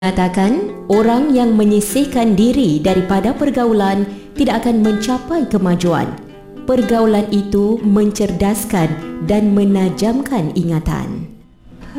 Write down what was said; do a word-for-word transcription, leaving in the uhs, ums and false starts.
Mengatakan orang yang menyisihkan diri daripada pergaulan tidak akan mencapai kemajuan. Pergaulan itu mencerdaskan dan menajamkan ingatan.